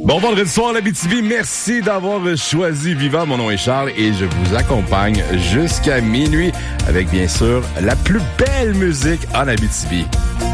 Bon vendredi soir, l'Abitibi. Merci d'avoir choisi Viva. Mon nom est Charles et je vous accompagne jusqu'à minuit avec, bien sûr, la plus belle musique en Abitibi.